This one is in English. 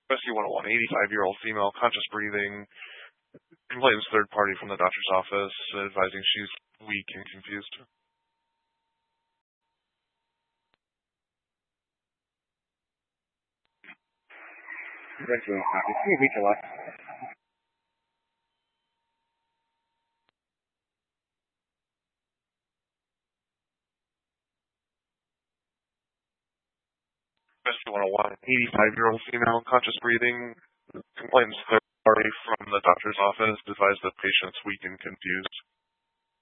Rescue 101, 85-year-old female, conscious breathing, complaints third party from the doctor's office, advising she's weak and confused. Rescue 101, can you reach a lot? Rescue 101, 85-year-old female, conscious breathing, complaints third party from the doctor's office, advised the patient's weak and confused.